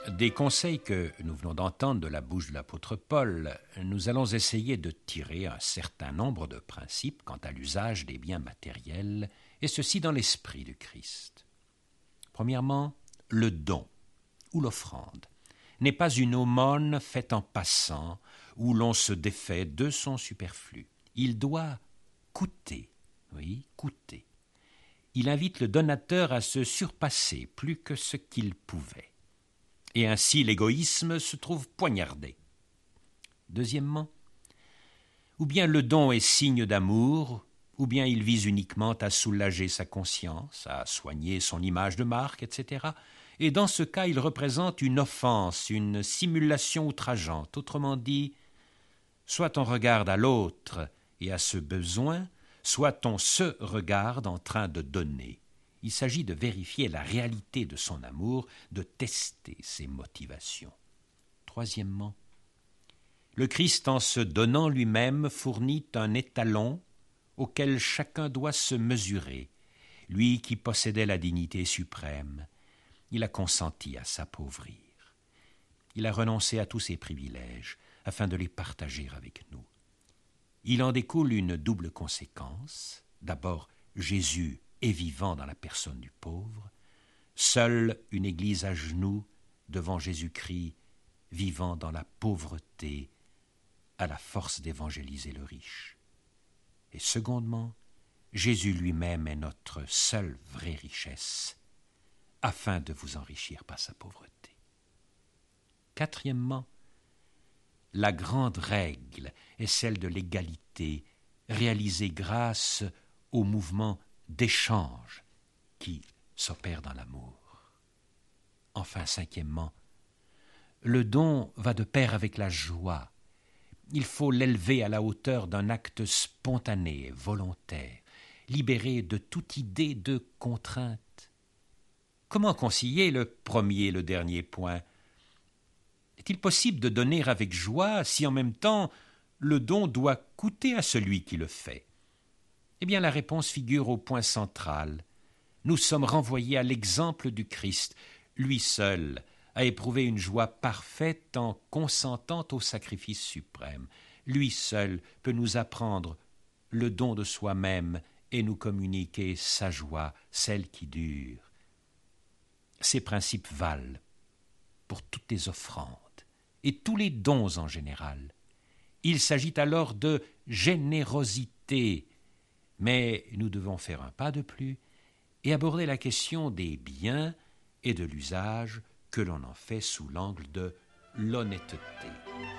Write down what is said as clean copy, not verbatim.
Des conseils que nous venons d'entendre de la bouche de l'apôtre Paul, nous allons essayer de tirer un certain nombre de principes quant à l'usage des biens matériels, et ceci dans l'esprit du Christ. Premièrement, le don ou l'offrande n'est pas une aumône faite en passant où l'on se défait de son superflu. Il doit coûter, oui, coûter. Il invite le donateur à se surpasser plus que ce qu'il pouvait. Et ainsi l'égoïsme se trouve poignardé. Deuxièmement, ou bien le don est signe d'amour, ou bien il vise uniquement à soulager sa conscience, à soigner son image de marque, etc. Et dans ce cas, il représente une offense, une simulation outrageante. Autrement dit, soit on regarde à l'autre et à ce besoin, soit on se regarde en train de donner. Il s'agit de vérifier la réalité de son amour, de tester ses motivations. Troisièmement, le Christ, en se donnant lui-même, fournit un étalon auquel chacun doit se mesurer. Lui qui possédait la dignité suprême, il a consenti à s'appauvrir. Il a renoncé à tous ses privilèges afin de les partager avec nous. Il en découle une double conséquence. D'abord, Jésus est vivant dans la personne du pauvre. Seule une Église à genoux devant Jésus-Christ, vivant dans la pauvreté, a la force d'évangéliser le riche. Et secondement, Jésus lui-même est notre seule vraie richesse, afin de vous enrichir par sa pauvreté. Quatrièmement, la grande règle est celle de l'égalité, réalisée grâce au mouvement d'échange qui s'opère dans l'amour. Enfin, cinquièmement, le don va de pair avec la joie. Il faut l'élever à la hauteur d'un acte spontané, volontaire, libéré de toute idée de contrainte. Comment concilier le premier et le dernier point ? Est-il possible de donner avec joie si en même temps le don doit coûter à celui qui le fait ? Eh bien, la réponse figure au point central. Nous sommes renvoyés à l'exemple du Christ. Lui seul a éprouvé une joie parfaite en consentant au sacrifice suprême. Lui seul peut nous apprendre le don de soi-même et nous communiquer sa joie, celle qui dure. Ces principes valent pour toutes les offrandes et tous les dons en général. Il s'agit alors de générosité, mais nous devons faire un pas de plus et aborder la question des biens et de l'usage que l'on en fait sous l'angle de l'honnêteté.